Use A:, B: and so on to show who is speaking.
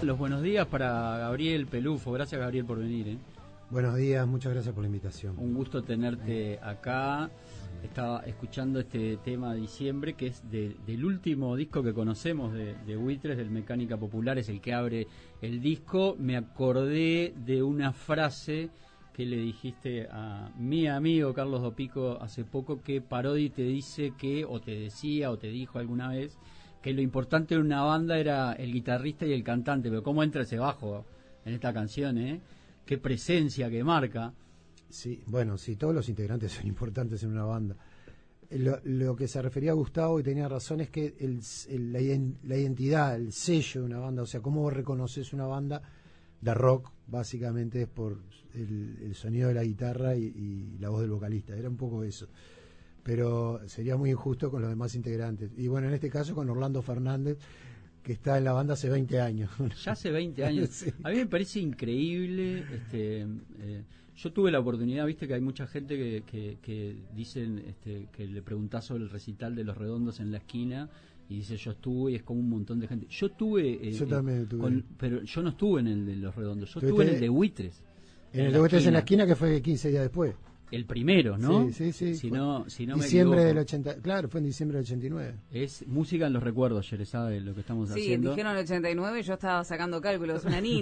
A: los buenos días para Gabriel Pelufo. Gracias, Gabriel, por venir.
B: Buenos días, muchas gracias por la invitación.
A: Un gusto tenerte acá. Estaba escuchando este tema de diciembre, que es del último disco que conocemos de Buitres, del Mecánica Popular, es el que abre el disco. Me acordé de una frase que le dijiste a mi amigo Carlos Dopico hace poco, que Parodi te dice que, o te decía, o te dijo alguna vez, que lo importante de una banda era el guitarrista y el cantante. Pero cómo entra ese bajo en esta canción, qué presencia que marca.
B: Sí, bueno, sí, todos los integrantes son importantes en una banda. Lo que se refería a Gustavo, y tenía razón, es que la identidad, el sello de una banda, o sea, cómo vos reconoces una banda de rock, básicamente es por el sonido de la guitarra y la voz del vocalista. Era un poco eso. Pero sería muy injusto con los demás integrantes. Y bueno, en este caso con Orlando Fernández, que está en la banda hace 20 años.
A: Ya hace 20 años. Sí. A mí me parece increíble. Yo tuve la oportunidad, viste que hay mucha gente que dicen que le preguntás sobre el recital de Los Redondos en la esquina y dice yo estuve, y es como un montón de gente. Yo tuve,
B: yo también tuve.
A: Pero yo no estuve en el de Los Redondos, yo estuve en el de Buitres.
B: En el de Buitres en la esquina, que fue 15 días después.
A: El primero, ¿no?
B: Sí.
A: Si no
B: diciembre
A: me
B: del 80, claro, fue en diciembre del 89.
A: Es música en los recuerdos, Yerezade, lo que estamos haciendo.
C: Sí, dijeron el 89, yo estaba sacando cálculos, una niña.